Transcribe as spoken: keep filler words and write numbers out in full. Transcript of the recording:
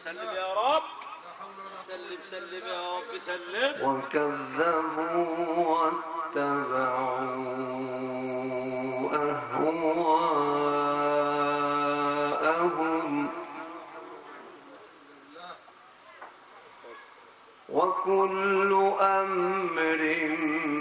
سلم يا رب، سلم سلم يا رب سلم. وكذبوا واتبعوا أهواءهم وكل أمر